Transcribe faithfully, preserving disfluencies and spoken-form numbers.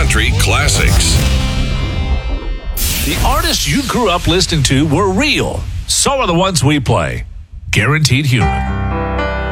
country classics. The artists you grew up listening to were real. So are the ones we play. Guaranteed Human.